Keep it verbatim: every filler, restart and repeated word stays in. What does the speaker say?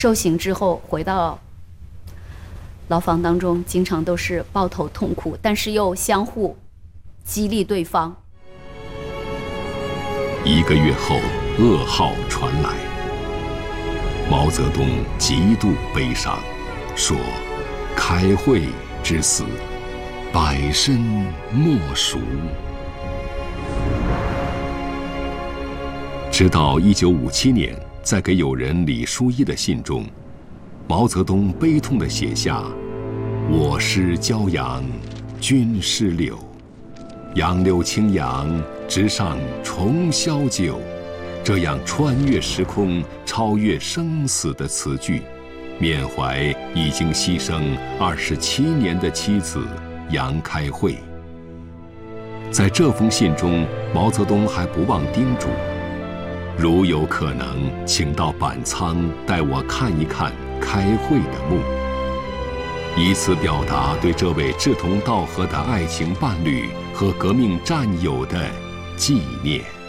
受刑之后回到牢房当中，经常都是抱头痛哭，但是又相互激励对方。 一个月后，噩耗传来，毛泽东极度悲伤，说：“开会之死，百身莫属。”直到一九五七年，在给友人李书一的信中，毛泽东悲痛地写下：“我师骄阳，君师柳，杨柳青扬，直上重霄九。”这样穿越时空、超越生死的词句，缅怀已经牺牲二十七年的妻子杨开慧。在这封信中，毛泽东还不忘叮嘱：“如有可能，请到板仓带我看一看开慧的墓，以此表达对这位志同道合的爱情伴侣和革命战友的纪念。”